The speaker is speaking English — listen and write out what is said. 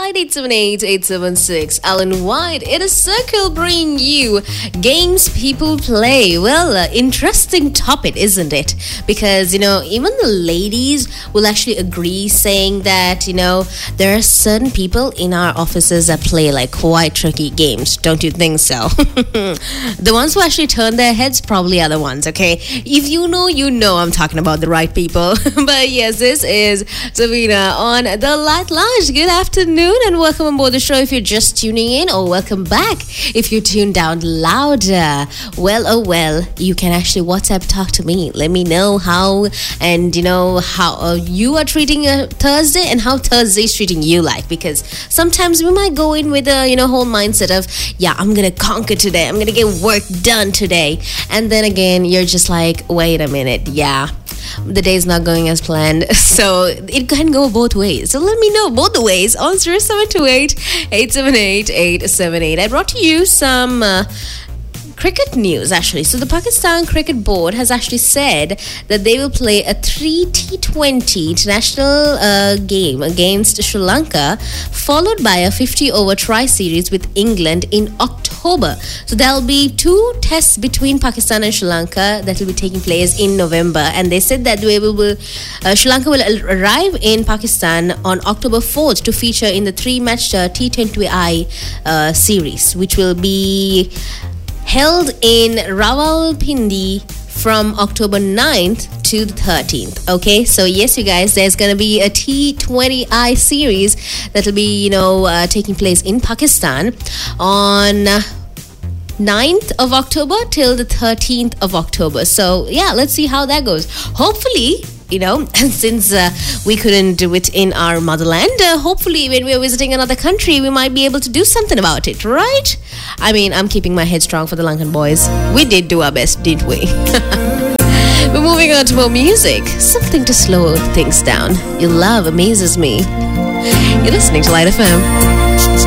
058787876. Alan White, it is Circle bringing you games people play. Well, interesting topic, isn't it? Because, even the ladies will actually agree saying that, there are certain people in our offices that play like quite tricky games. Don't you think so? The ones who actually turn their heads probably are the ones, okay? If you know I'm talking about the right people. But yes, this is Savina on The Light Lounge. Good afternoon and welcome on board the show if you're just tuning in, or welcome back if you're tuned down louder. Well, you can actually WhatsApp talk to me. Let me know how and how you are treating Thursday and how Thursday is treating you like, because sometimes we might go in with a whole mindset of, I'm gonna conquer today, I'm gonna get work done today, and then again you're just like, wait a minute, the day's not going as planned. So it can go both ways. So let me know both the ways on 0728-878-878. I brought to you some cricket news, actually. So the Pakistan Cricket Board has actually said that they will play a 3T20 international game against Sri Lanka, followed by a 50-over tri-series with England in October. So there'll be 2 tests between Pakistan and Sri Lanka that will be taking place in November. And they said that Sri Lanka will arrive in Pakistan on October 4th to feature in the 3-match T20I series, which will be held in Rawalpindi from October 9th to the 13th. Okay, so yes, you guys, there's going to be a T20I series that will be, taking place in Pakistan on 9th of October till the 13th of October. So, let's see how that goes. Hopefully, since we couldn't do it in our motherland, hopefully when we're visiting another country, we might be able to do something about it, right? I mean, I'm keeping my head strong for the Lankan boys. We did do our best, didn't we? We're moving on to more music. Something to slow things down. Your love amazes me. You're listening to Light FM.